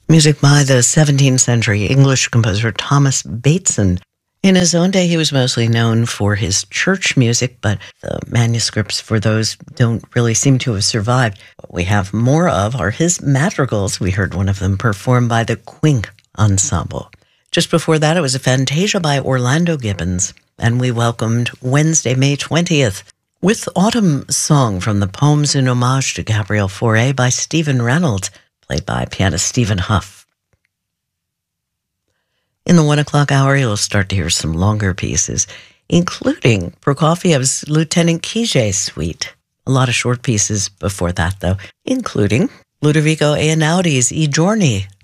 Music by the 17th century English composer Thomas Bateson. In his own day, he was mostly known for his church music, but the manuscripts for those don't really seem to have survived. What we have more of are his madrigals. We heard one of them performed by the Quink Ensemble. Just before that, it was a Fantasia by Orlando Gibbons, and we welcomed Wednesday, May 20th, with Autumn Song from the Poems in Homage to Gabrielle Fauré by Stephen Reynolds, played by pianist Stephen Huff. In the 1 o'clock hour, you'll start to hear some longer pieces, including Prokofiev's Lieutenant Kije Suite. A lot of short pieces before that, though, including Ludovico Einaudi's I Giorni